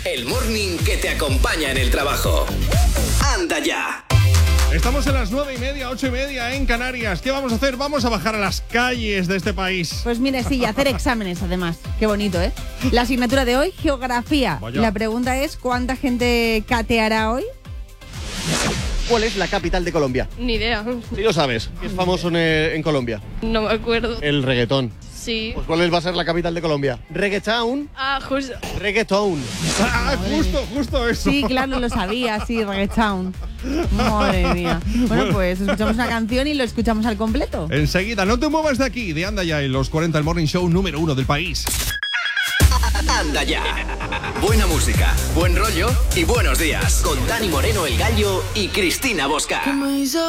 el morning que te acompaña en el trabajo. Anda ya. Estamos en las 9:30, 8:30 en Canarias. ¿Qué vamos a hacer? Vamos a bajar a las calles de este país. Pues mira, sí, y hacer exámenes además. Qué bonito, ¿eh? La asignatura de hoy, geografía. Vaya. La pregunta es, ¿cuánta gente cateará hoy? ¿Cuál es la capital de Colombia? Ni idea. Sí lo sabes. ¿Qué es famoso en Colombia? No me acuerdo. El reggaetón. Sí. Pues ¿cuál va a ser la capital de Colombia? Reggaetown. Justo. Reggaetown. Ah, justo eso. Sí, claro, lo sabía, sí, Reggaetown. Madre mía. Bueno, pues escuchamos una canción y lo escuchamos al completo. Enseguida, no te muevas de aquí, de Anda Ya en los 40, el morning show número 1 del país. Anda ya. Buena música, buen rollo y buenos días. Con Dani Moreno, el Gallo y Cristina Bosca.